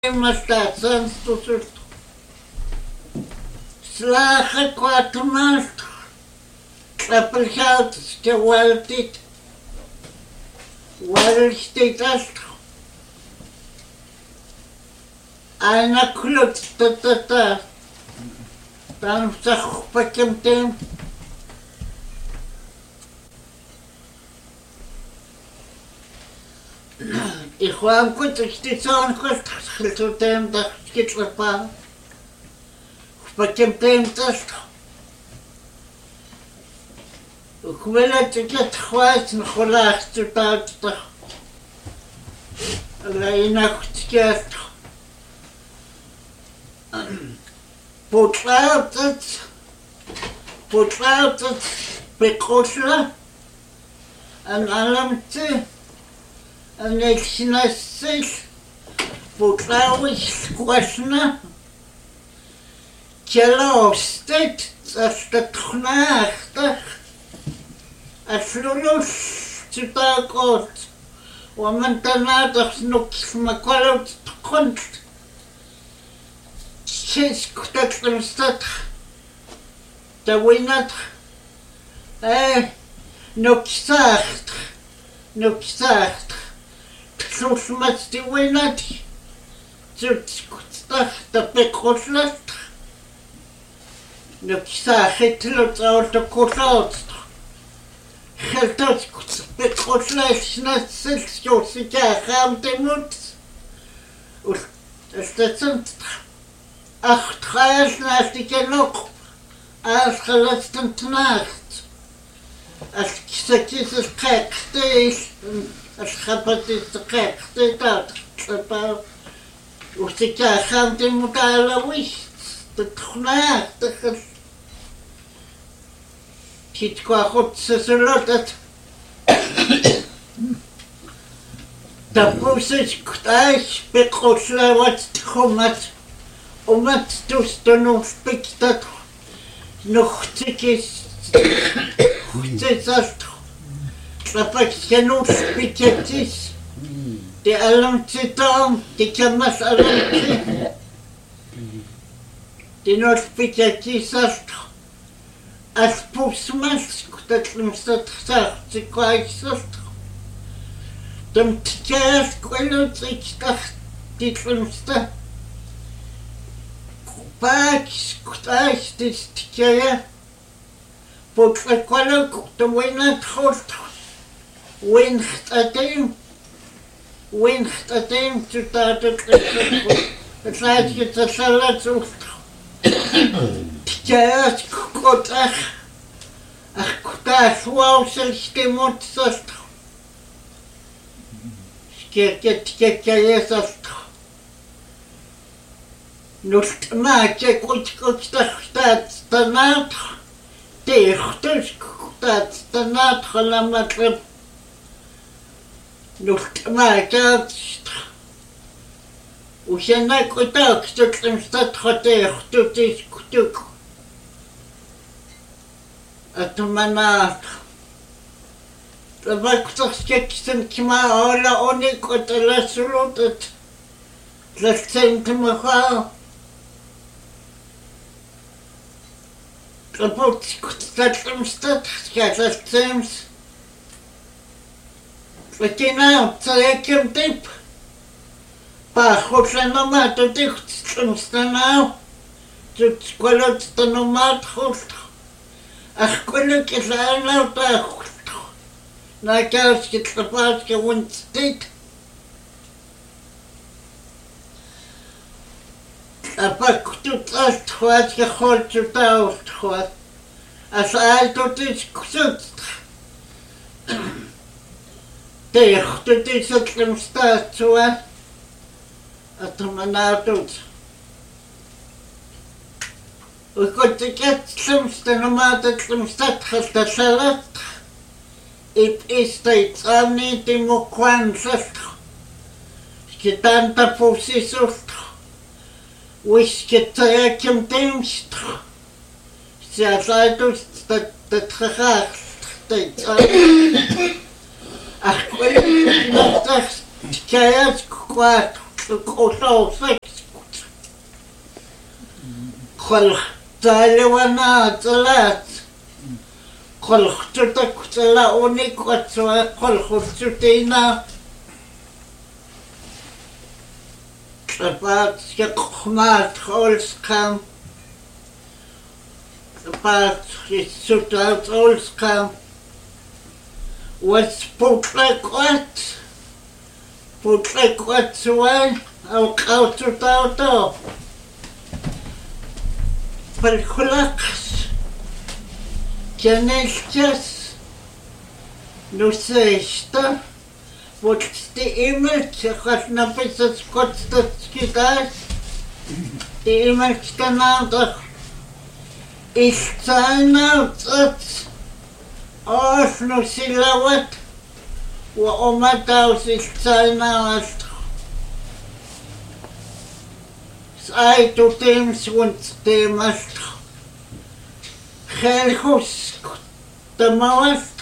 Mastasan stutut. Slacha quatmalt. Klappelhout gewaltigt. Walstigt ast. Einer klutzt da. Dann sag pakem dem. Ich war am gut, ich stehe so an Gott, ich will dem, das geht was bei. Ich bekomme dem das. Ich will jetzt nicht weiß, ich will nicht zu das. Allein nachts geht. Potlautet, bekoschla, an allem zu. Anexnassil, Butlauis, Quasna, Kjellostet, Astatchnachtach, Aflulus, Zutagot, Wamantanadach, Nuxmakolot, Kunst, Siskutatlamstat, der Winat, Nuxacht, Слушмать войнать, чуть-чуть да пекошлат, но писахет лоцаото кошалство. Хелтот пекошлат снасил сёсика хамтемут. Устацент ах тхаяс настикенок, ас халастент нахт. Ас кисакисис кэктэйс, الخبطت قاعدة تطلع وتكا خامتي متعلوي تدخلها تدخل كي تكوا خد سسلوتت تبوسش كتاش بقوشلا واتخمت وما تستنو بكتت نختكش نختسست Lapakjanus piquetis, de alamtitam, de camas alamti, de nos piquetis astro, as pusmas, kutatlimstat sartikoaisastro, dem tikas quelotsichtach, titlimsta, kupakis kutais tistikaya, potlakwalak, tamuinat holto. Wincht atem zu tatet het laat je te salat zoekt. Tjaat kotach ach kotach wausel stemot sast. Skeket sast. Nust maatje kotach stanat. Teachtes kotach stanat halamatrep. Нухтмаатаат усянакутаак статсамстат хотеахтутис кутук атуманаат табактарскексен кима ола оникоталасулутат тлассентмаха таботкут статсамстат скасастэмс Вакина, царяким тип. Пахоша номат, ты станал. Тут сколот станомат хошт. Ах, колик изанал тахошт. На кярски тлапаски вунстит. А пак тут астхват, я хочу таустхват. А саал тут искусут. Teachtu tisatlim statsua atumanatut. Ukotikatlim stanomatatlim stathastasalat ip istaitsani timukwansast. Skitanta pusisust. Wiskitayakim timst. Siasaitus tatrachast. Ach, quel nostras kayas quat Kolosek. Kol Talewana Talat. Kol Tutakutala Unikwatwa, Kol Hututina. About Yakmat Holskam. About his suit out Holskam. Was put like what? Put like what's away? I'll go to Tauto. Perculax. Janelchas. No sexta. What's the image? Has nothing to Scott that the image can out. Is time out that all no silhouette. وأمت وستسانا سايتو تيمس ونستيمست خيرخوس تموست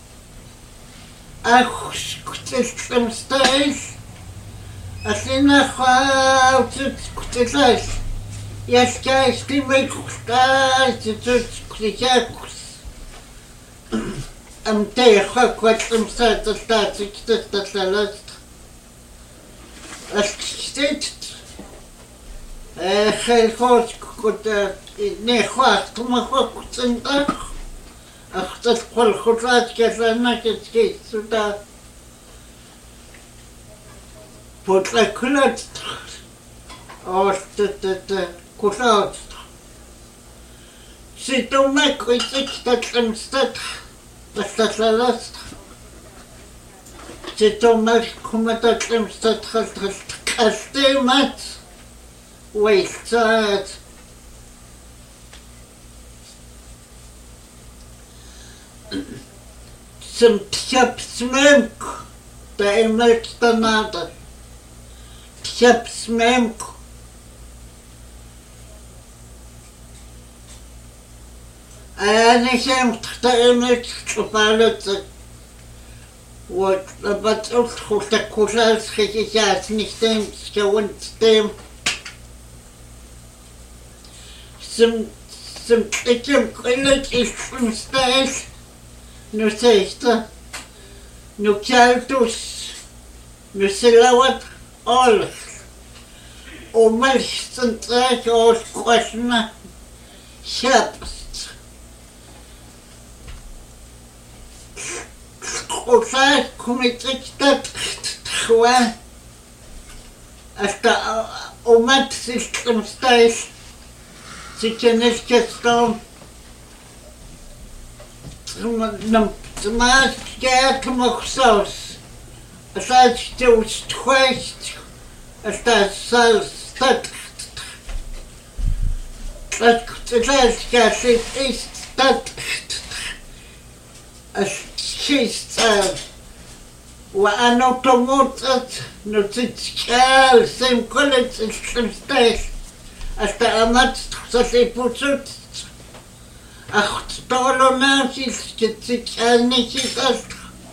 أخوس كتلتمستايس أسينا خاوتت كتلايس يسكايس تيمي كتايس تتكتاكوس أمتيخا كواتلم ساتستاتيك تستسلست أسكتت خيخوش كتا نيخواس كمخوا كتنتاخ أختت قل خطات كسانا كتكيس سودا بوتلا كلات أوستت كلات سيتو ماكو يتك تتلمستات تستسلست سيتو ماكو تتلمستات كستيمات ويلتات سمتشاب سميمك دائما كتنادا تشاب سميمك أنا شام تختارمك تفعلت وبتقول خلتك كوشاس خيشاس نشتم شوانت تم سمتكم كلك إسمستايس نسيستا نكالتوس نسلاوات أول وملش سنتراك أول قوشنا شابس وصار كوميتكتات تخوان أستا أمات سيستم ستايس سيكنش كستوم تماس كيات مخصوص أستا تشتوش تخويش أستا سال ستات كاسيت إستات أشيستان وأنا تموتت نتشكال سيم كلت الشمستايس أستأمت تخصصي بوتت أخت طولو ناسي سكتشكال نشيت أست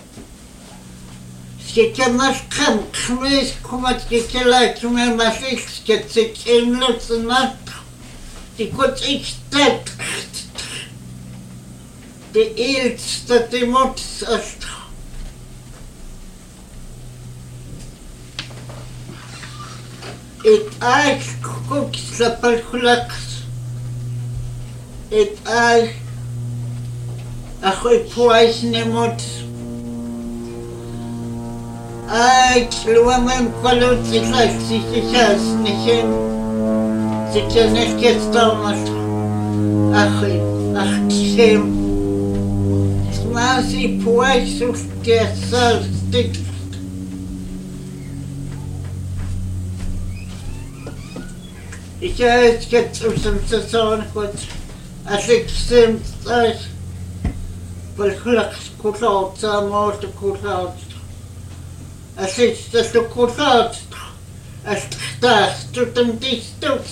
سكتماش خميس كما تكتلا كما ماسيس سكتشكين لسنات تكوت إكتات de eelste demotsast. Et aig kuks la palkulaks. Et aig achoy puais nemot. Aig luamem kwalut ziklas ziklas nichem. Ziklas gestamas. Achoy achchem. Nasi puaisus gesal stick. Ich weiß jetzt aus dem Saison gut. Als ich stimmt, weil Klacks Kulaut, Samort Kulaut. Als ich das Kulaut, als das tut dem Distus.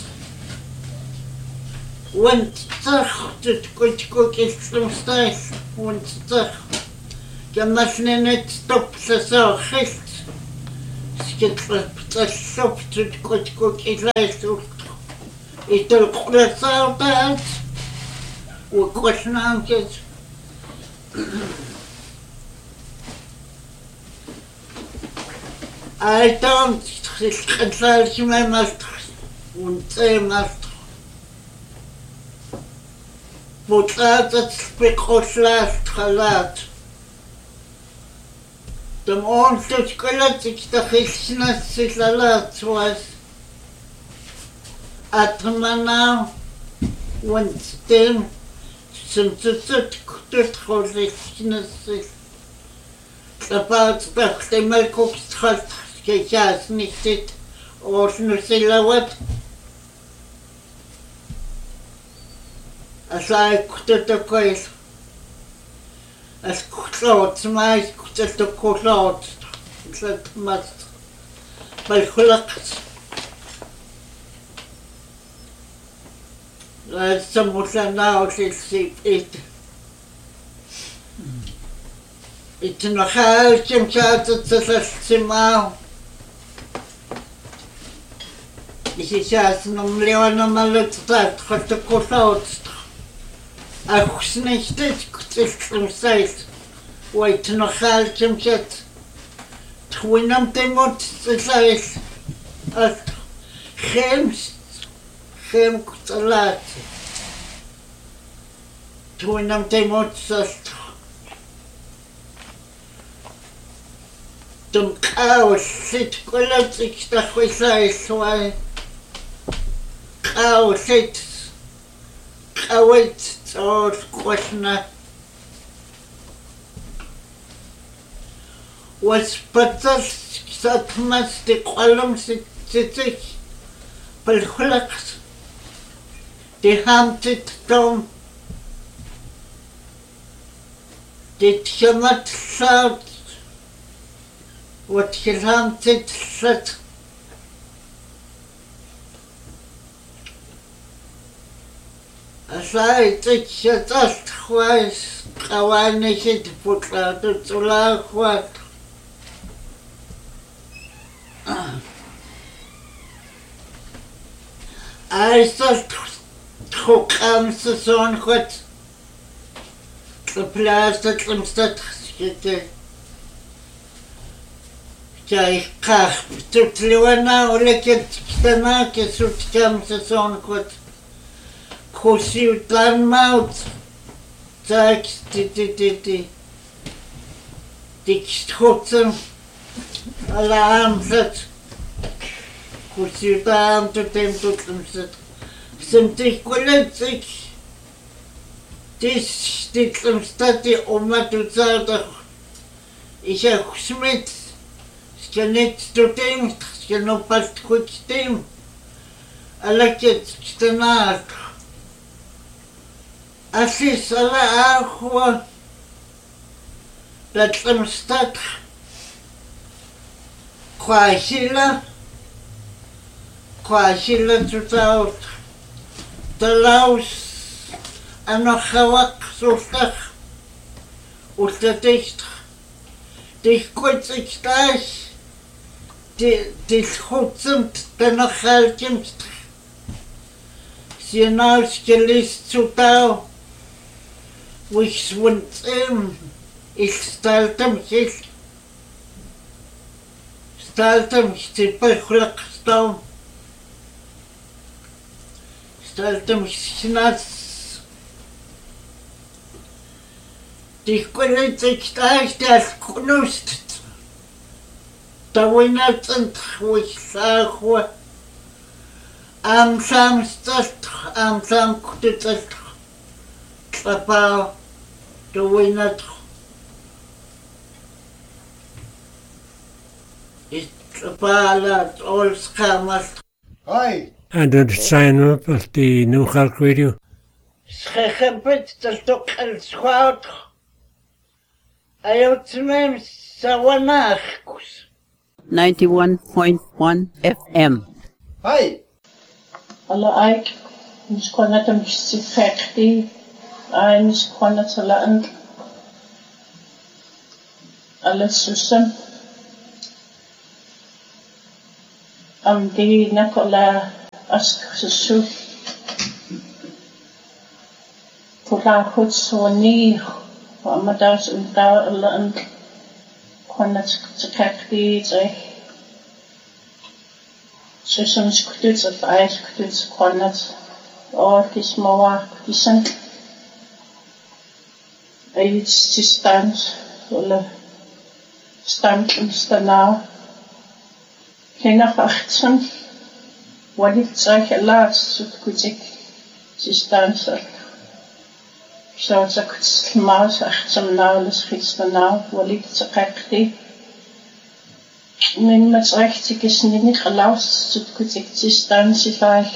وانت تخطط كنت كستمستايس وانت تخ كما سننت توب سساخست скитлэптэллуптут куткут илааллуулту итулқулассаартаат уккулнаамкит айтам силқаллаалсимамалт унтэмалт бутлаатат пеқоллаалт халаат dem ordentligt skalatik tahilsinassilalatuas atmana winstem simtsut kututhollissinassil tapaat taqlimalkuqstrat kejasnittit ornusilawat asaikututokoil askutlot mais kutlot mas balkhulaqs la samulana olsip itnahal chimchat tsalsima isichas numleona maluttat khatkutlot ахснэхтэт кутэлтэмсайт уайтнахалчэмчат твинам тэмот цэлайс ат хэм кутэлат твинам тэмот саст том каус сит колатик тахвисайс уай каусит кауит Or question was patas satmas de qalam sitik بالخلق de hamtet dom de tjamat sat wat gehamtet sat asaitik shatat khwais qawanishit putlatu tulakhwat aisat khukam sason khwat tplastat tlimstat skite jay qakh tutliwana olaket kitana kesut kam sason khwat Kosiutan maut tak dik schotten alarmzet kosiutan tutem tutlemzet simtik koletik dis ditlemstati omatuzada isha kusmet skanet tutem skanopalt kutstem alaket kitanak Assis ala ahwa la tlemstat kwashila tutaut talaus anokhawak sultak ultatist dich kutziktas die schutzumt danachalkimst sienaus gelist zutau which went ich staltam stipulkhulaqstam staltam sinats dikkulitiktaas kunust tawinatsant wisahwa amsam kutitsat Papa, the winner is Papa, all scammers. Hi. And then sign up at the New York Radio. Schechempet, the stock and squad. I have to name Sawanachkus 91.1 FM. Hi. Alla Ike, mis konna tam sifekti. Ai mis konna talaan alla susam Di nakola asksusu pula hutsoni amadas unta lan kwanat tsakakti tsai susum skutut of ice skutut kwanat or kismawa kisan ayits distance oder stand stana Kena 18 wadit tsai laat sut kutik distance so it's maas 18 nou les gisteren nou wadit tsakakti men met recht is niet geluisterd sut kutik distance file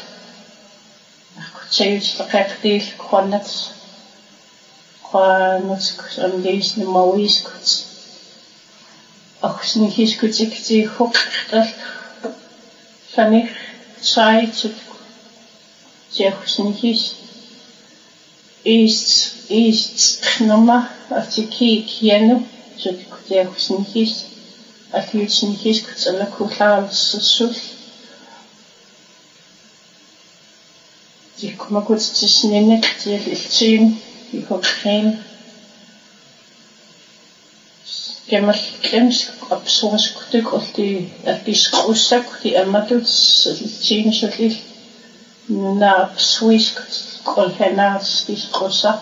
Zij tsakakti kwanat kwanat amdees ne mawis kuts Ach, snigis kutik die hokter Fanich Zeit Zeg snigis Is knoma Artiki kienu Zeg snigis Artiki snigis kutsala kutla sul Die kuma kuts tisnenik Die iltsim Die hokrein Gemmer klems op soms kutuk of die skrusak die amaduts tien soli na swisk kolhenas die skrusa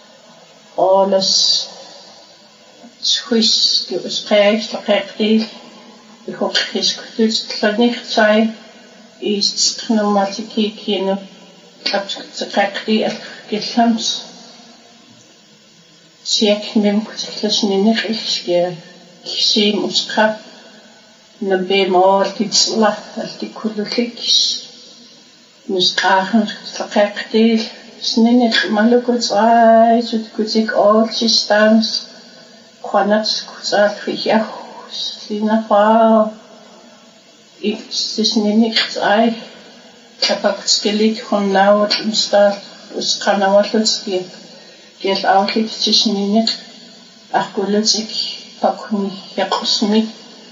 alles swisk die spreekt die hoop is kutuk klanik zij is pneumatiki kino op tsakakti gelams Siek mem kutiklas ninig ilske kisim uska nabe maal titsla alti kululikis muskachen tsakakti sninig malukuts ai sut kutik all distance kwanat kutsal fiya sina pa is ninig ai kapaktskelik hon nou instal uskanawalutski Geld outlet tisninik akulutik pakuni yakusmi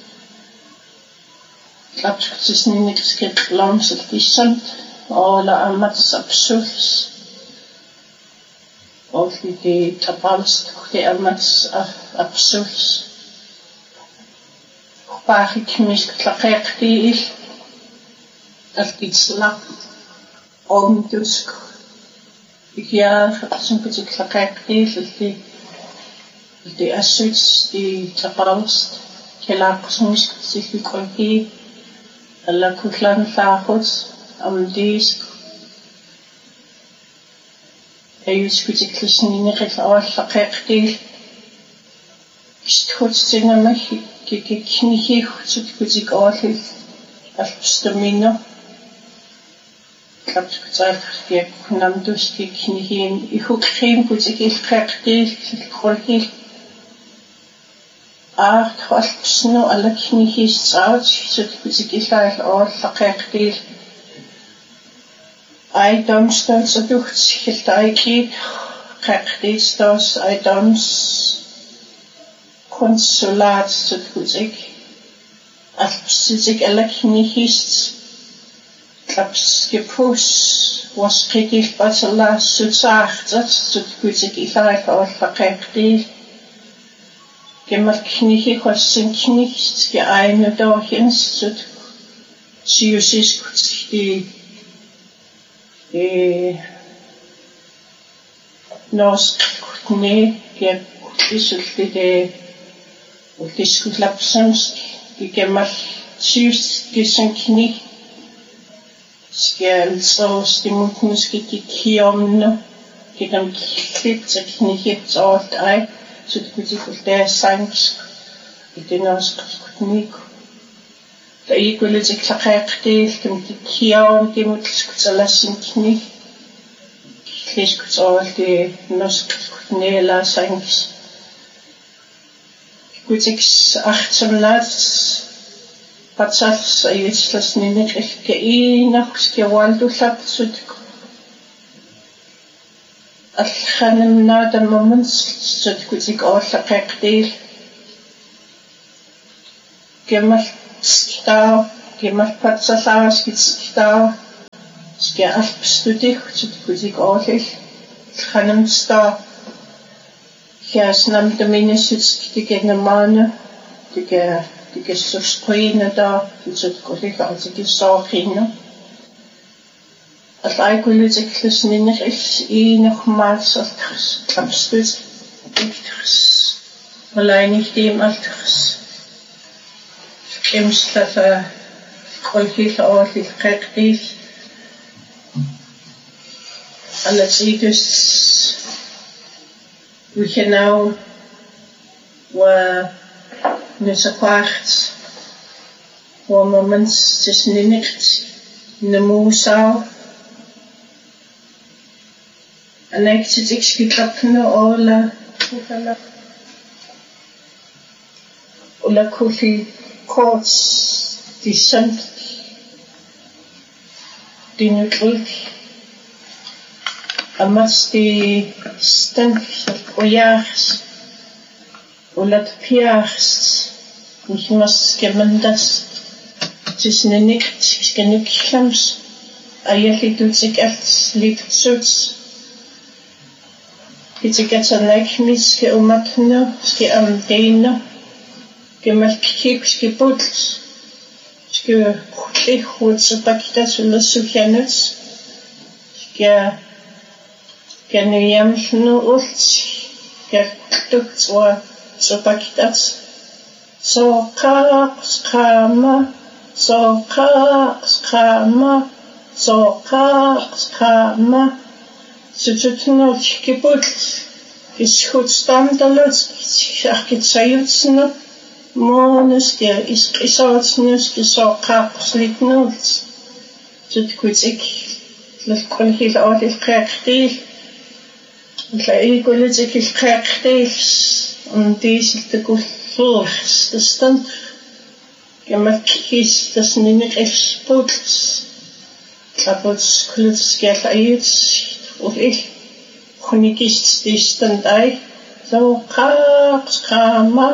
Lapstisninik skit lams het kisant Alla amats absurds Of die tapals die amats absurds Pagik misk tlakekti Alkitsla Omdusk Ja, zo'n beetje klakakti, die assets, die tapalst, kelak soms zich kolki, alla kutlan fahos, disk. Ayus beetje klisninig het al klakakti. Goed zingen me, kijk niet goed, beetje al afstemmen. Kapskutsal je kunam duski knihin ihukrim kutik ilkakti kolki kwalpsno alla knihis saut sut kutik ilal all fakakti I domstans aducht hiltaiki kakti stos I doms konsulat sut kutik alpsitik alla knihis Klaps gepus was kritisch batala sutsachtat sut kutik ilaik al fakakti Gemmer knihi kosin knicht ge eine dochens sut siusis kutik die nos kutne ge kutisukti de utiskutlapsens ge gemmer sius gesen knicht Skjell så stimutnuski kikiomno kidam klip teknikit alt ai så det kunne det sanks det norsk teknik der ikke ville det klakte dem kiom det mutsala sinkni klisk alt det norsk nela sanks Kutix 18 laat Patsas ayitslas ninik ilkainak skiwaldu lapsud Alkhanim nada moments sud kutik orlaqaqdil Gemal skitaw Гималпатсалааскитситаа ски алпстудих кутик оолил ханамста хяснам доминисит тикенамана тике сускуинада тит колихаатикиссоорхинна алайкулутиклуснинерис иинермаалсэртрис тапстут iktrис малайнихтим алтрис кемстафа колхилаоолил қеққил алатсидус вихенау ва несапарт вамаманс тиснинерт намусау анектитикскитлапна oola Kuli courts descent dinutrik amas die stank ojars olat piars ich muss gemendas tisnenik skenuklams ayeli dutsik als litsuts Kitsikatsanakmis ke umatna ske amdena gemalkip ske puts ske khutsutakita sulasukyanuts ske kanuyamnu ult ske tuktswa supakitats soqa skama Сутутнот кипут исхутстандалат аркитсаютсна монус де исқисаатснус кисоққарпслитнут туткутик лалконхил аалил қеқтил лаигулутик қеқтил дисилтакуллуурс тастан гэмаккис таснинеқэспутс тлапутс клутскиалаиутс und ich Chronikist stand I so Kama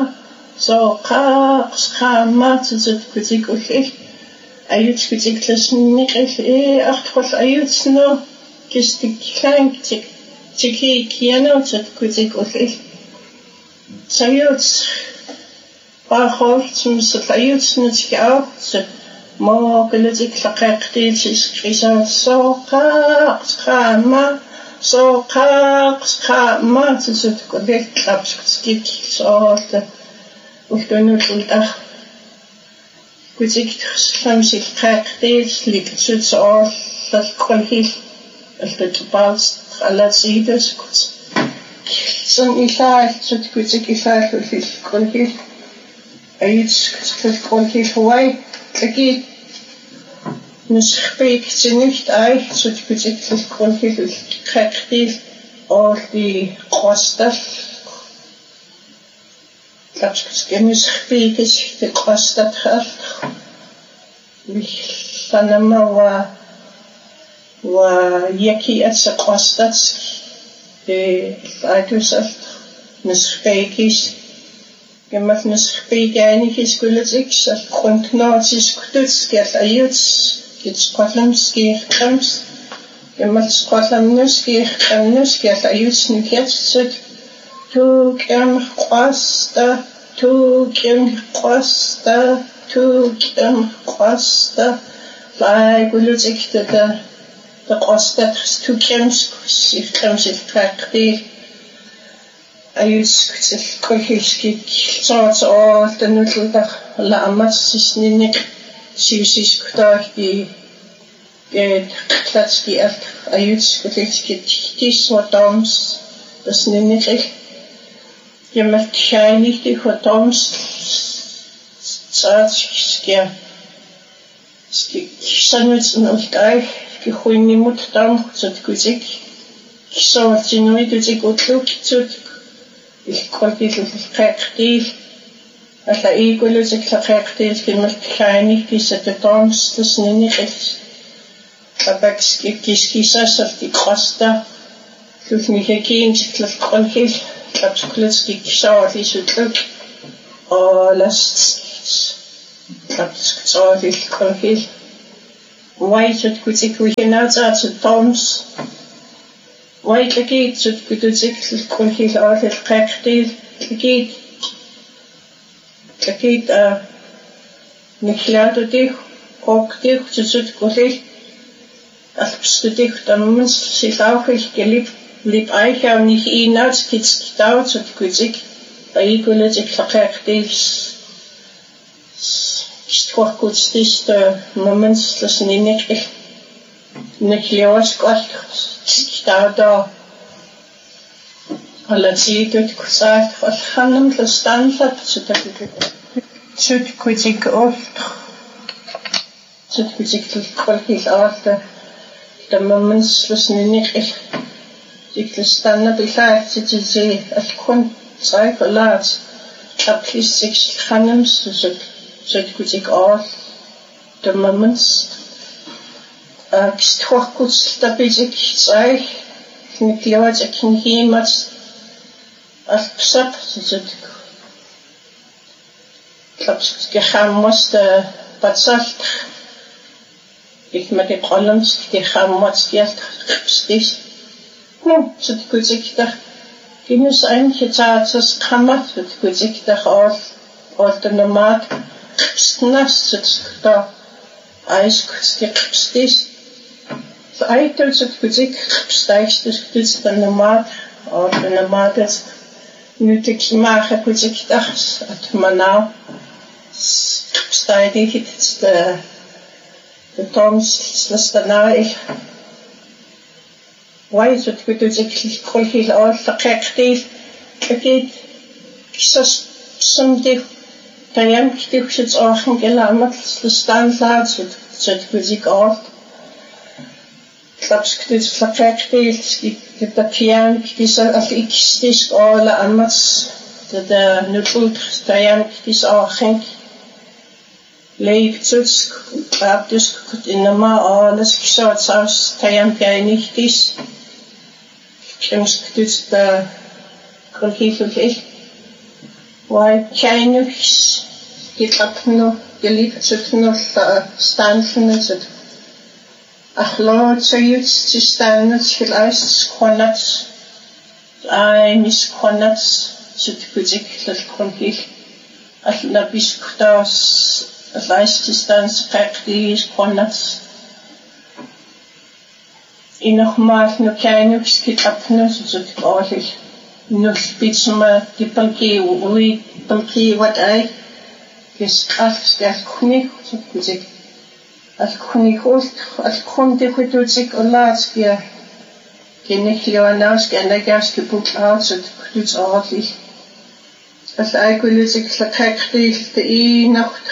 zu Kritik und ich ayut Kritik lassen nicht acht was ayut nur gestik klein tiki kiano zu Kritik und ich sayut Bachhof zum ayut nicht auch ما قلتك لقاقتي تسكريسات سوقاق ما تسوتك وديك تلابسك تسكيك سوالت وفدونوت الدخ قلتك تخسلمسي لقاقتي تسليك تسوت سوال للكولهيل التجبالت على تسيدس سن إلاي تسوت قلتك إلاي في الكولهيل أيد سكتك الكولهيل هواي تلاقي نسخبيك تنيشت أي سوت بتكتل كونكيل كاكتيل أو دي قوستل تلاقي نسخبيك دي قوستل خال بيخلنما ويكي أتسا قوستل دي الأيدوسل نسخبيكيش Gemalt nysgfeig enig I sgwyledig sy'n chwntnod I sgwdwyd sgell aywts gyd sgwallam sgech crams Gemalt sgwallam nws sgech crams sgell aywts nwygiad sydd Tŵg ym chwasta Lai gwyledig dy chwasta tŵg ym sgwysig crams i'r tracdi ayusktil kolhiski saat all tanulda la amas sisninik siusiskutaaki klatski alt ayusktilski tiswatams tasninik jemat shiny die watams saatskya sanuts nultai gehuini muttam zutkuzik kisawtinui duzik utluk zut الكولتيل القاقتيل ألا إيقولوا زك القاقتيل كلمة كايني كيسة تطامس تسنيني خلص أباكس كيسكيسا سلتي قاستا تلوثني كاكين زك الكولتيل تلابس كلتسكي كيسا وفي سوتلوك أو لاست tlapskutsooril kolhil waitut kutikkuhinautartut torms waitlagit sut kututikl kolhil aarlil qeqtil lagit niklaatutih qoqtih sut kolhil alpstutih tammens silauhil kelip lip aichau nih inaut kitskitaut sut kutik aikuletik laqeqtil Storkutstis moments tussen innig nikliosqal stauda alla tidut kusaat alhanam lastanlat sut kutik oft sut kutik kolhil aarta the moments tussen innig diklistanna bilaat sitsi alkun saikolat aplis six hanam sut kutik all the moments storkuts stabilik sai nikliwat kinhimat alpsap sut klaps gehamos de patsalt ik met de columns die gehamos geld stis sut kutik da kinus ein getats kammer sut kutik da all the nomad Snas da ijskutskipstis. So uiters het kuzik stijgstus kuts de nomad of de nomades nu te klimaat kuzik dags at manau stijdig het de toms slastanau ik why het kuzik kolhil al faqaqtil akid kisas somdig Tayam kitikushits orchen gelamat stanslaat sut kuzik all klapskutits klaprektil skipta pian kitisa alikistis alla amats de nutult tayam kitis orchen leiptuts kraptus kut inama alles kisat saus tayam pianichtis kemskutits de kolhil Why Chinese get up no geliebt sut no stansen sut ach lord so you to stand till ice konats I mis konats sut kuzik lal konhil al nabis kutas al ice to stand practice konats noch mal no Chinese get up no sut all nu spitsma dipalki what I is after kunik kuzik al kunik ost al kunde kuzik olatski geniklianaus genagarski buklat kuts ordentlich as aikulisik laqaqtil te nacht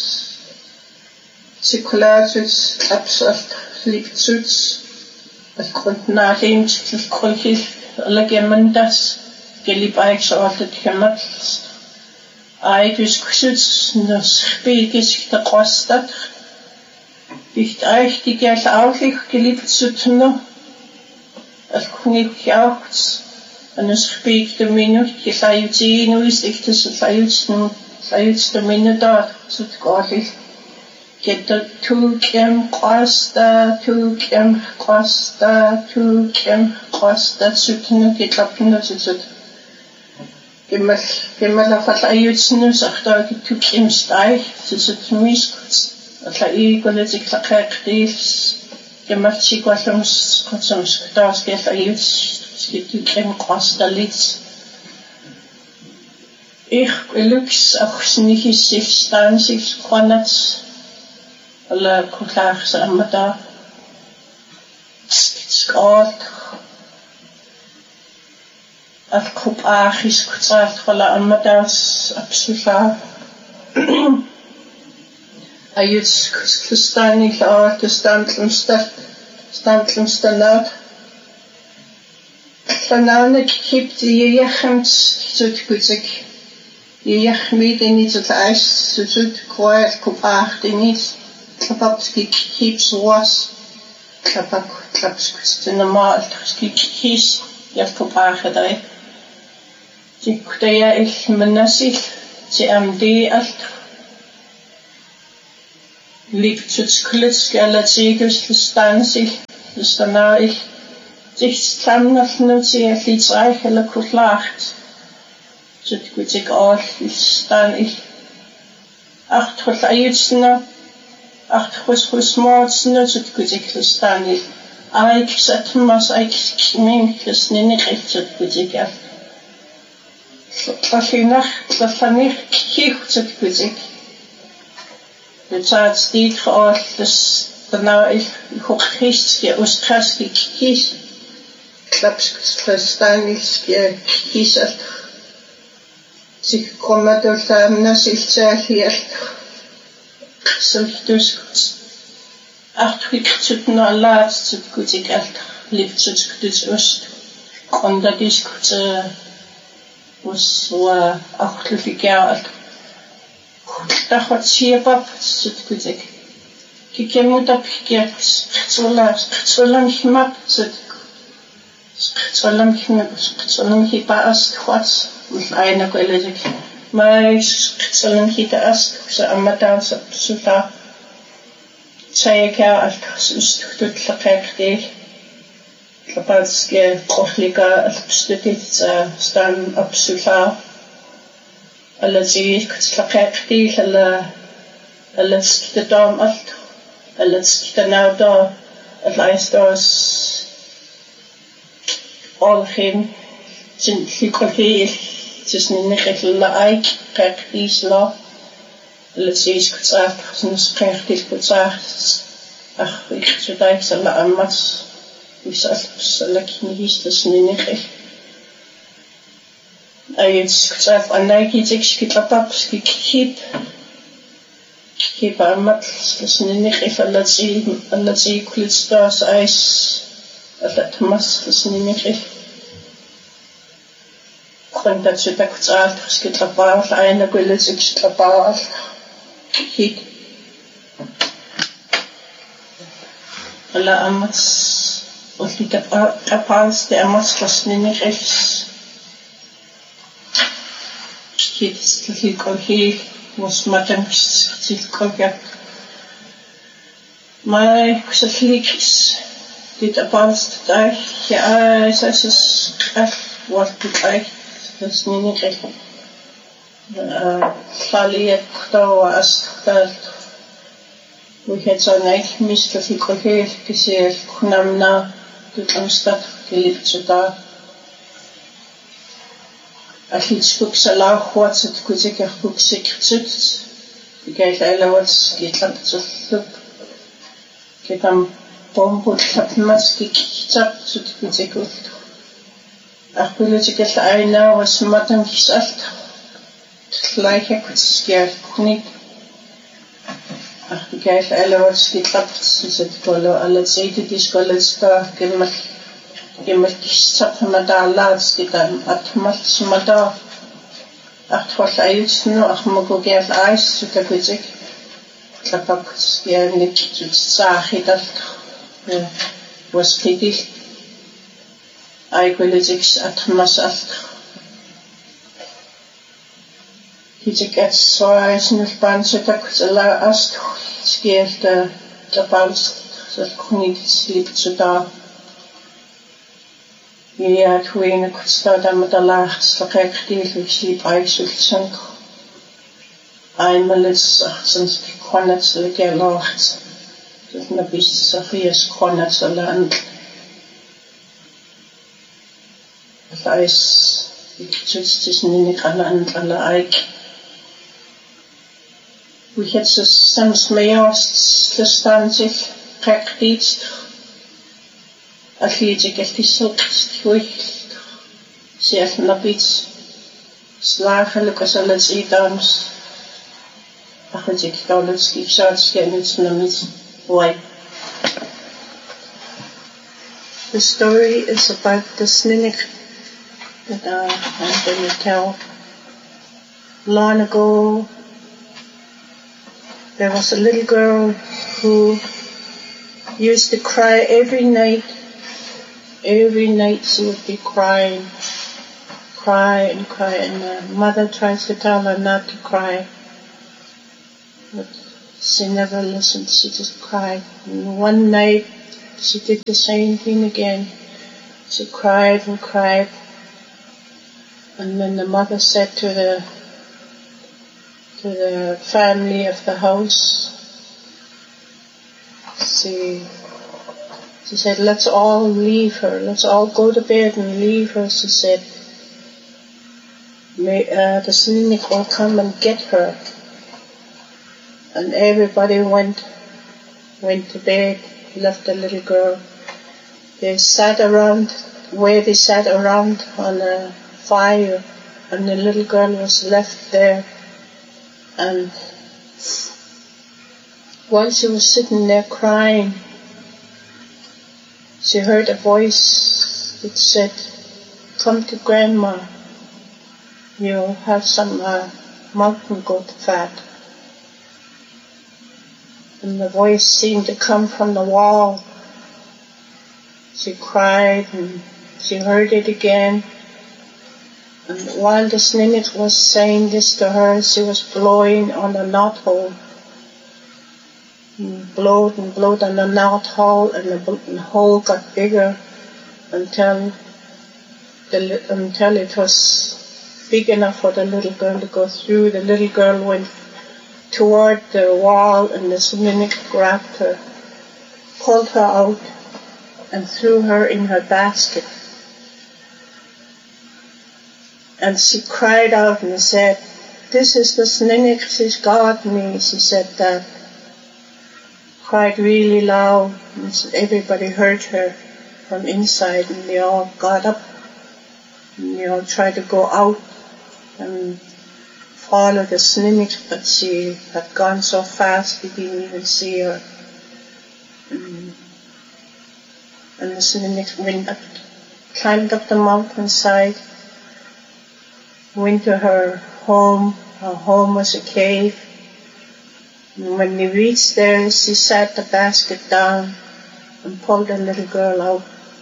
sikulatus absalt liptuts al kuntnalim til kolhil alagemandas gelib aiksoortet kemat aikus kusuts nos spikis te qostat dicht eich die gel auflich geliebt sutno al kunik jauts anos spik de minut ki sayutino is echt es sayuts de minut sut qorlich get tu kem qosta sutno getlapno sut Gemmal afal ayutsnu sakhta tu kem stai sut mis atla goletik laqaqtis gemmal chikwasams kotsams tas gel ayuts tu kem qosta lit ich lux achsnich sich stan sich konats alla kutlach samata skot al kopachis kutsalt wala amadas absoluta ayuts kustani la te standlumstanat Tanane kipt jechems sut kuzik jechmid in it eis sut quiet kopach in it klapski keeps was klapak klaps in the mal skis ja kopach dai die kutaya ich menasil CMD alt Liptutskletski alatigels lustansil lustanail tihtstamnallnuti allitsaih alla kullaart tutkutik all lustanil arthull ayutsna arthusmootsna tutkutik lustanil aiksatmas aiksmimklusniniqitsutkutik all Tlallinach kiuhtutkutik Taat stiet geoortes daarna ik hoogist je oostkaski kies klapsk verstaan is je kies het zich komen door de nazicht hier zelf dus achtwik na laatst goed ik echt liefst het dus oost omdat is goed was wa achtwik jaar Тахот сиепап сутгүзэг. Кикемутап кикет цолам химап сутг. Цолам хипаас хвац айна коллеж. Май цолам хитаас са аматаас сута. Цаека устхтутлакэхтэй. Лапаске профлика алпстутица стан абсула alla sig slaqaqti alla skitadam alt alla skitanauda allaistos allhim sin likolhil tisninniqilla aik qaqisla alla sig skitsaq sin sqaqti skitsaq ach iksudaik sala ammas wisal salakinihistasninniqil skitsaf anaikitik skitlapap skikip amat sninniqil allati kulitstas ais allatmas sninniqil qantatsutakutsaalt skitlapaal aina kulitsik skitlapaal hik alla amat ullitapals te amat sninniqil Hilkolhi was matanks tilkolga. My kusaflikis dit apalst dag ja is wat ik das niet echt. Fali to as dat we het zo niet mist hilkolhi gezien kunamna dit amstad geliefd zo daar. Als je iets boek zal lachen, het goed ik er boek zeker zit. Ik kijk hele wat ik laat het zo loop. Ik dan bombo klap mas ik tap zo goed ik goed. Ach wil ik het eina was matam gezegd. Gelijk ik het skeer niet. Ach ik kijk hele wat ik laat het zo goed. Alle zeiden die scholen staan gemaakt. Gemmelkistat mada laats gitan atmals mada achtwal ayutsnu achmogogel ais sutakuzik klapak skiernik tutsahidat was kidil aikuliziks atmas alt hizik at sois nulpan sutakutala ast skierta tapals salkunit slip suta Ja, ik weet niet wat staat daar met de laagste rechtdeel. Ik zie eigenlijk einmal is achtzens gekonnet zo lekker laagst. Dat is een beetje zo vies konnet zo land. Dat is ik zit tussen niet alle eik. Hoe het zo soms mee als de stand zich rechtdeel. Als je het is zo goed, zelf naar iets slagen, als alles iets ach het ik kan het schip zout niet naar iets why. The story is about the Sninnik that I'm going to tell. Long ago, there was a little girl who used to cry every night. Every night she would be crying, and her mother tries to tell her not to cry. But She never listened, she just cried. And one night, she did the same thing again. She cried and cried. And then the mother said to the family of the house, she said, let's all leave her. Let's all go to bed and leave her, she said. The Snuneyjik will come and get her. And everybody went to bed, left the little girl. They sat around on a fire, and the little girl was left there. And while she was sitting there crying, she heard a voice that said, come to Grandma, you'll have some mountain goat fat. And the voice seemed to come from the wall. She cried and she heard it again. And while the Snuneyjik was saying this to her, she was blowing on the knothole. And blowed on the knothole, and the hole got bigger until it was big enough for the little girl to go through. The little girl went toward the wall, and the Snuneyjik grabbed her, pulled her out, and threw her in her basket. And she cried out and said, this is the Snuneyjik, she's got me. She said that. Cried really loud, and everybody heard her from inside, and they all got up, and they all tried to go out and follow the Snuneyjik, but she had gone so fast they didn't even see her. And the Snuneyjik climbed up the mountainside, went to her home. Her home was a cave. And when they reached there, she sat the basket down and pulled the little girl out.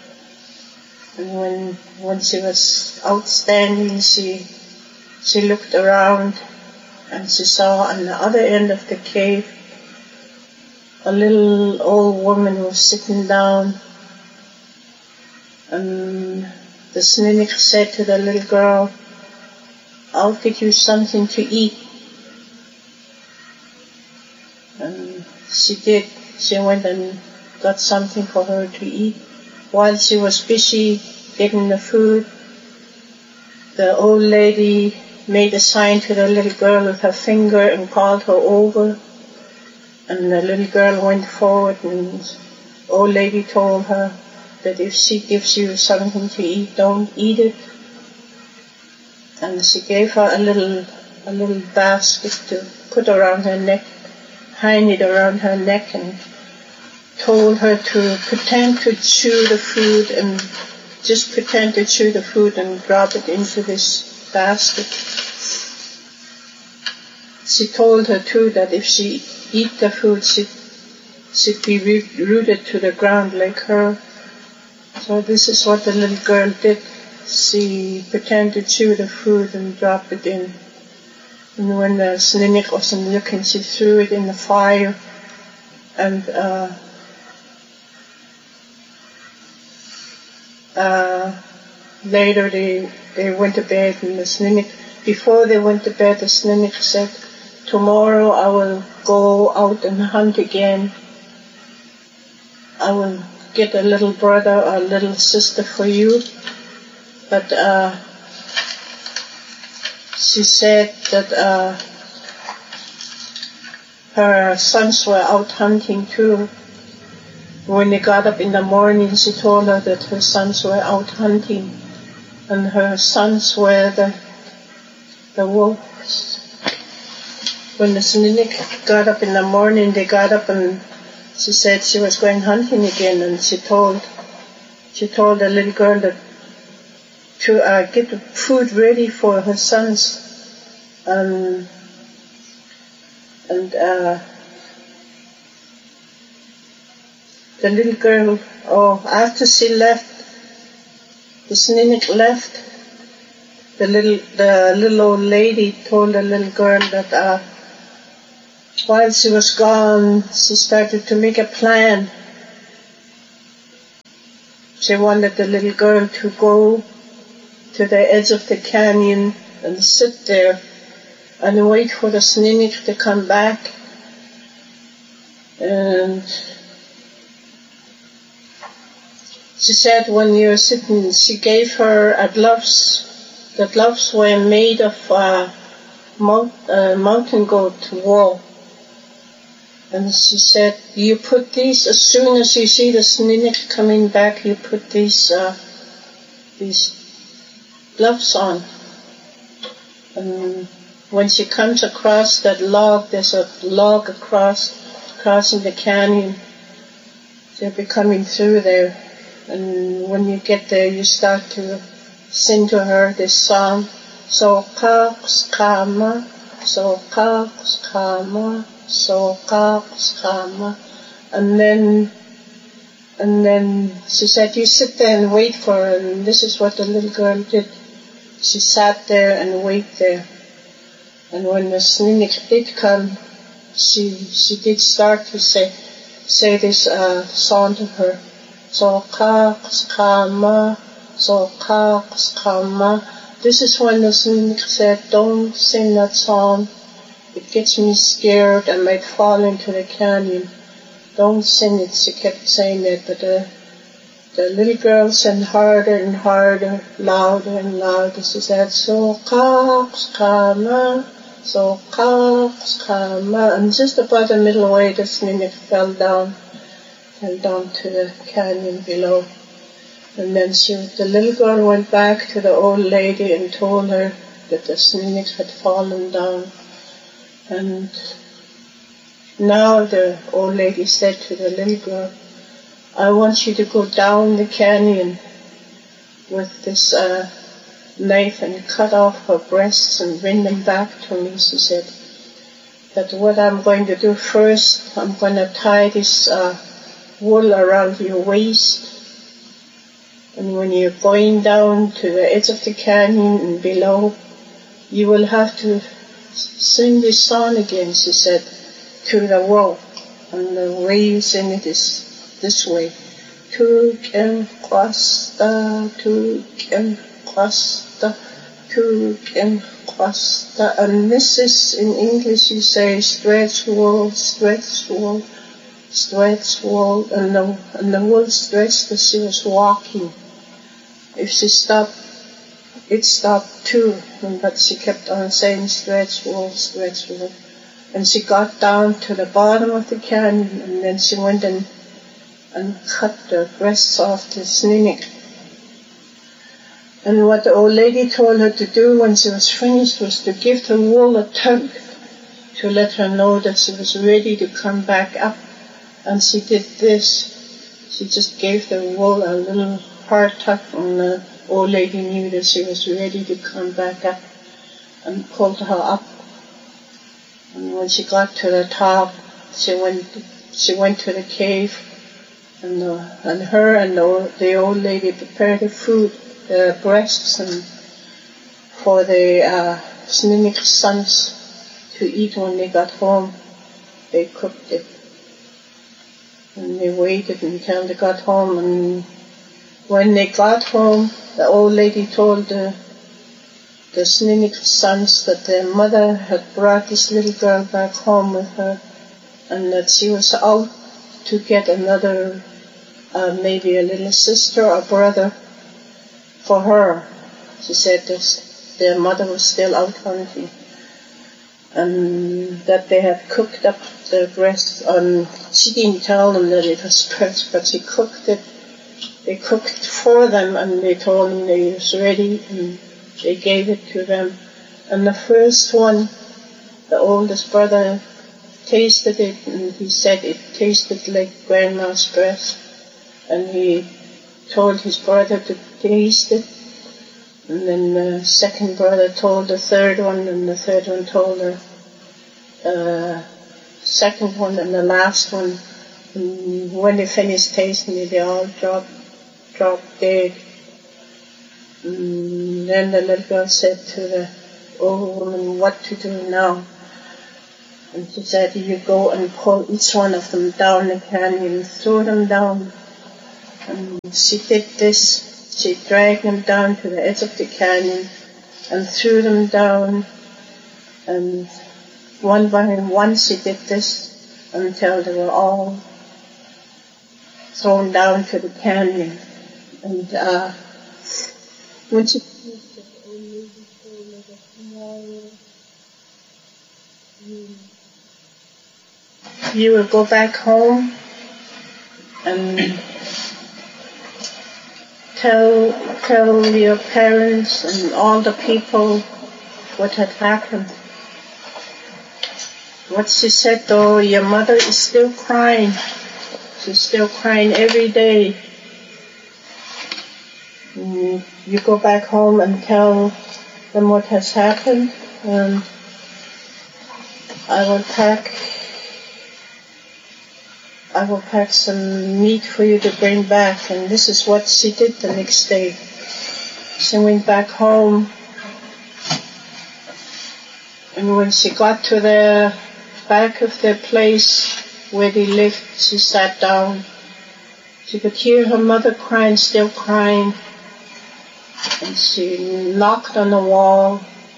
And when she was outstanding, she looked around, and she saw on the other end of the cave a little old woman was sitting down. And the Snuneyjik said to the little girl, I'll get you something to eat. And she did. She went and got something for her to eat. While she was busy getting the food, the old lady made a sign to the little girl with her finger and called her over. And the little girl went forward, and the old lady told her that if she gives you something to eat, don't eat it. And she gave her a little basket to put around her neck, hang it around her neck, and told her to pretend to chew the food, and just pretend to chew the food and drop it into this basket. She told her too that if she eat the food, she'd be rooted to the ground like her. So this is what the little girl did. She pretended to chew the food and drop it in. And when the Snuneyjik wasn't looking, she threw it in the fire. And later they went to bed, and the Snuneyjik, before they went to bed, the Snuneyjik said, tomorrow I will go out and hunt again. I will get a little brother or a little sister for you. But she said that her sons were out hunting too. When they got up in the morning, she told her that her sons were out hunting, and her sons were the wolves. When the Snuneyjik got up in the morning, they got up, and she said she was going hunting again, and she told the little girl that to get the food ready for her sons. And the little girl, after she left, the Snuneyjik left, the little old lady told the little girl that while she was gone, she started to make a plan. She wanted the little girl to go to the edge of the canyon and sit there and wait for the Snuneyx to come back. And she said when you're sitting, she gave her a gloves. The gloves were made of mountain goat wool. And she said, you put these, as soon as you see the Snuneyx coming back, you put these gloves on. And when she comes across that log, there's a log crossing the canyon. They'll be coming through there. And when you get there, you start to sing to her this song. So kama, so kama, so kama. And then she said, you sit there and wait for her. And this is what the little girl did. She sat there and waited there. And when the Snuneyx did come, she did start to say this song to her. So kama, so kama. This is when the Snuneyx said, don't sing that song. It gets me scared. I might fall into the canyon. Don't sing it. She kept saying that, but the little girl sang harder and harder, louder and louder. She said, so kama, so kama. And just about the middle way, the Snuneyx fell down to the canyon below. And then the little girl went back to the old lady and told her that the Snuneyx had fallen down. And now the old lady said to the little girl, I want you to go down the canyon with this knife and cut off her breasts and bring them back to me. She said that what I'm going to do first, I'm going to tie this wool around your waist. And when you're going down to the edge of the canyon and below, you will have to sing this song again, she said, to the world. And the way you sing it is this way. Tuken kwasta, tuken kwasta, tuken kwasta. And this is, in English you say, stretch wool, stretch wool, stretch wool. And the wool stretched as she was walking. If she stopped, it stopped too, but she kept on saying stretch wool, stretch wool. And she got down to the bottom of the canyon, and then she went and cut the breasts off the Snuneyx. And what the old lady told her to do when she was finished was to give the wool a tug to let her know that she was ready to come back up. And she did this. She just gave the wool a little hard tug, and the old lady knew that she was ready to come back up, and pulled her up. And when she got to the top, she went to the cave, and her and the old lady prepared the food, the breasts, and for the Snuneyx sons to eat when they got home. They cooked it, and they waited until they got home. And when they got home, the old lady told the Snuneyx sons that their mother had brought this little girl back home with her, and that she was out to get another, maybe a little sister or brother for her. She said that their mother was still out hunting, and that they had cooked up the breast. She didn't tell them that it was breast, but she cooked it. They cooked for them, and they told them it was ready, and they gave it to them. And the first one, the oldest brother, tasted it, and he said it tasted like grandma's breast. And he told his brother to taste it. And then the second brother told the third one, and the third one told the second one, and the last one. And when they finished tasting it, they all dropped dead. And then the little girl said to the old woman what to do now. And she said, you go and pull each one of them down the canyon, throw them down. And she did this. She dragged them down to the edge of the canyon and threw them down. And one by one she did this until they were all thrown down to the canyon. And when she finished it, the old lady told her that tomorrow you will go back home and tell your parents and all the people what had happened. What she said though, your mother is still crying. She's still crying every day. You go back home and tell them what has happened, and I will pack some meat for you to bring back. And this is what she did the next day. She went back home, and when she got to the back of the place where they lived, she sat down. She could hear her mother crying, still crying. And she knocked on the wall,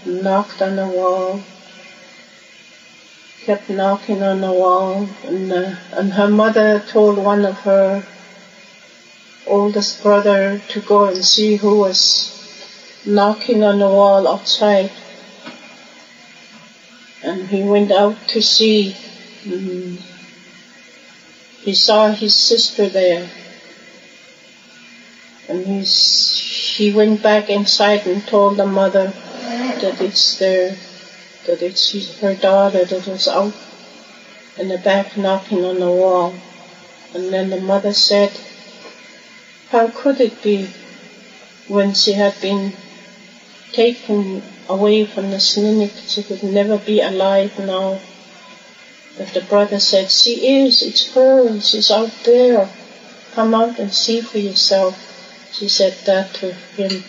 kept knocking on the wall, and her mother told one of her oldest brother to go and see who was knocking on the wall outside. And he went out to see. He saw his sister there, and he went back inside and told the mother that it's her daughter that was out in the back knocking on the wall. And then the mother said, how could it be when she had been taken away from the Snuneyk, she could never be alive now? But the brother said, it's her, she's out there. Come out and see for yourself. She said that to him.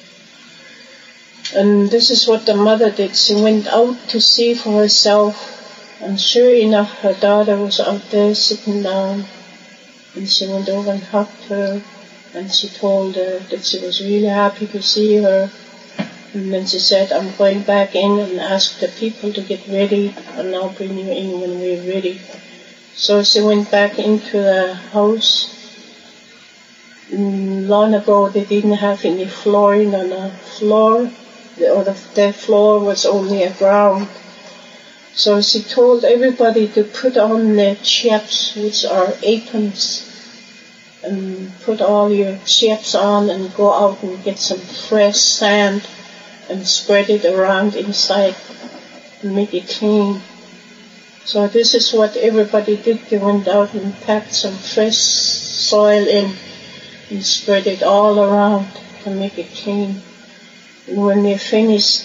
And this is what the mother did. She went out to see for herself, and sure enough, her daughter was out there sitting down. And she went over and hugged her, and she told her that she was really happy to see her. And then she said, I'm going back in and ask the people to get ready, and I'll bring you in when we're ready. So she went back into the house. Long ago, they didn't have any flooring on the floor. The floor was only a ground. So she told everybody to put on their chaps, which are aprons, and put all your chaps on and go out and get some fresh sand and spread it around inside and make it clean. So this is what everybody did. They went out and packed some fresh soil in and spread it all around to make it clean. And when they finished,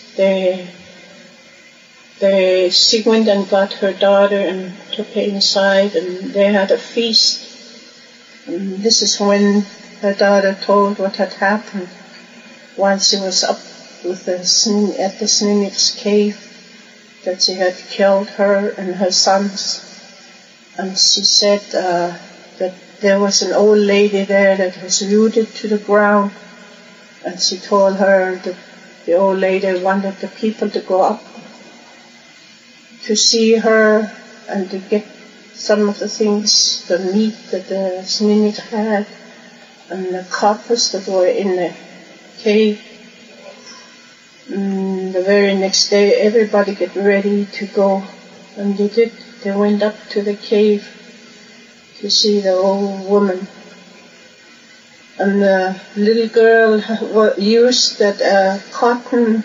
she went and got her daughter and took her inside, and they had a feast. And this is when her daughter told what had happened while she was up with at the Snuneyks cave, that she had killed her and her sons. And she said that there was an old lady there that was rooted to the ground. And she told her that the old lady wanted the people to go up to see her and to get some of the things, the meat that the Snuneyk had, and the coppers that were in the cave. The very next day, everybody get ready to go, and they did. They went up to the cave to see the old woman. And the little girl used that cotton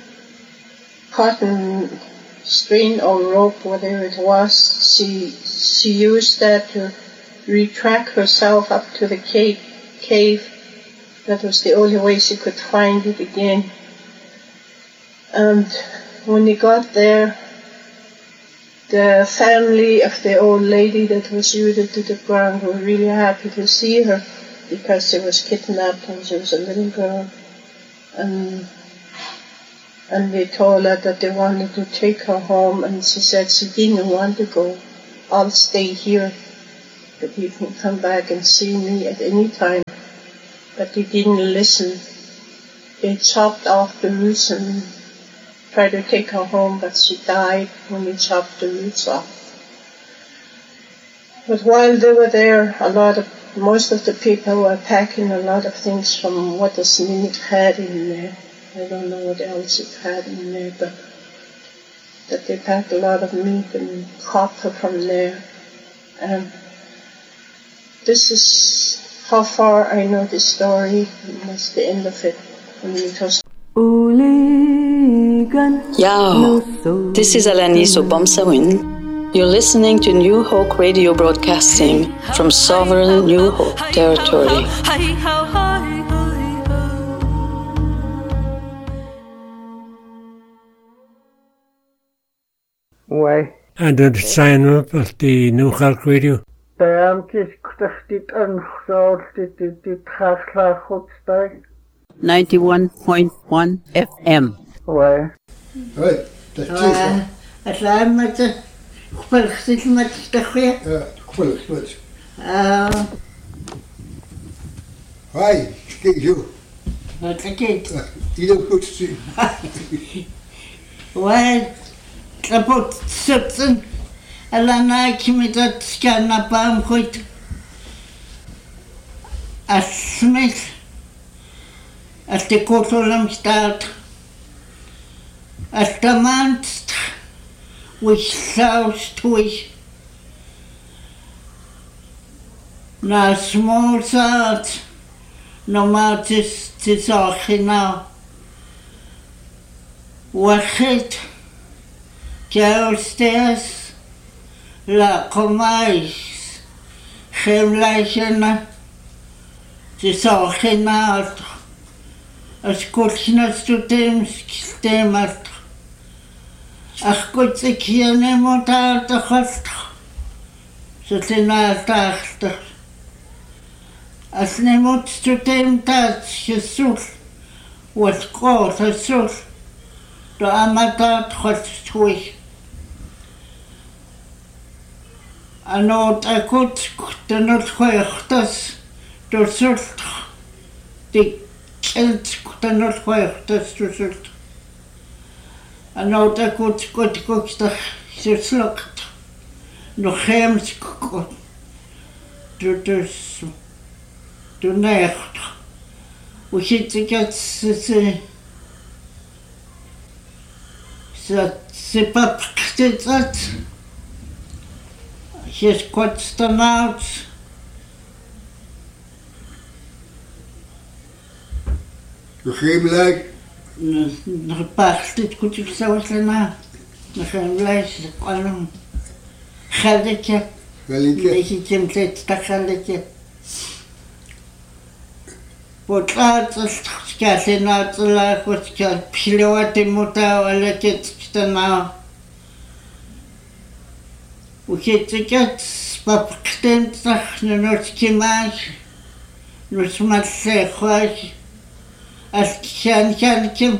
string or rope, whatever it was. She used that to retract herself up to the cave. That was the only way she could find it again. And when they got there, the family of the old lady that was rooted to the ground were really happy to see her, because she was kidnapped and she was a little girl. And And they told her that they wanted to take her home, and she said she didn't want to go. I'll stay here, but you can come back and see me at any time. But they didn't listen. They chopped off the roots and tried to take her home, but she died when they chopped the roots off. But while they were there, most of the people were packing a lot of things from what the Sminik had in there. I don't know what else it had in there, but that they packed a lot of meat and copper from there. And this is how far I know the story, and that's the end of it. Yeah, this is Alaniso Bomsawin. You're listening to New Hope Radio broadcasting from sovereign New Hope territory. Why? And the sign up of the New Hope Radio. Beamtis krachtit angeschaut, dit Hasla Godstag. 91.1 FM. Why? Right, that's it. As I'm met de gepulgd met de goeie. Ja, gepulgd. Hi, kijk zo. Wat gekend? Ieder goed zien. Why? Kapot zitten. Alana ik met dat scannapaam goed. Als Smith. Als de kotolam staat. Als de maand. Which sounds twitch. Na small sound. No matter tis now. Wachit. Downstairs. La comais. Gemleisena. Tis now. As kuchnas to them stemmat. Ach goed, ik hier niemand uit de gast. Ze zijn uit de achter. Als niemand te dem dat gezocht wordt groot gezocht. De amateur gaat terug. En ook ik goed, de noodgewichtes, de zocht. Die kind, de noodgewichtes, de zocht. En nou dat goed dat ze slukt. Nog heems goed. Dus de nacht. Hoe zit ik het ze papakt dat. Je is kort dan uit. De geemlijk. Nog pakt dit goed ik zo na. Nog een lijstje kwam. Gelletje. Beetje template dat gelletje. Wat laat is het na te laag wat ik piloot in moet houden het nou. Hoe zit ik het? Pap stemt zich nooit gemaakt. Nooit maar zeggen. Als ik kan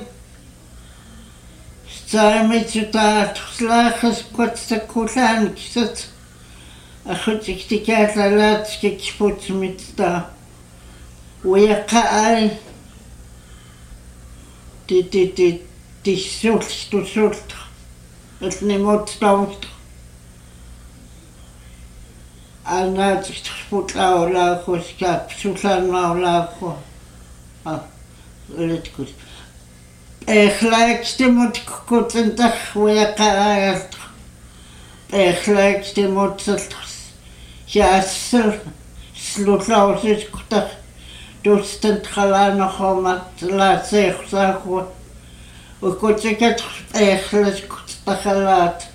staan met je taart geslagen, kortste koelaan gezet. En goed, ik die kaart laat ik spoed met daar. Hoe je kan die soort. Het niemand stond. En dat is spoed laag, ik heb zo'n laag. Let goed. Gelijkste moet ik goed een dag weer gaan. Gelijkste moet het. Ja, slootloos is goed. Dus het gaan nog om het laat zeggen. Hoe goed ik het eigenlijk goed te gelaat.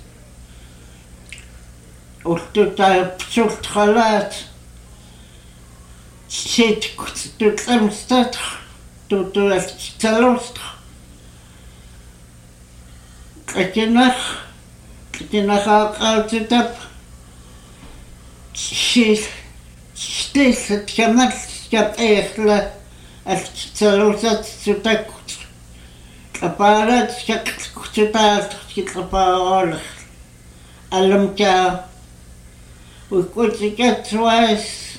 Of doet hij op zo'n gelaat. Zit goed, doet hem staat. Doe het te lustig. Kijk je nog ook uit het op. Steeds het gemerkt, ik heb eigenlijk, als ik te lustig zo dat goed. Aparat kutitaat kitlapaolek. Alam ka. Ukutikat twice.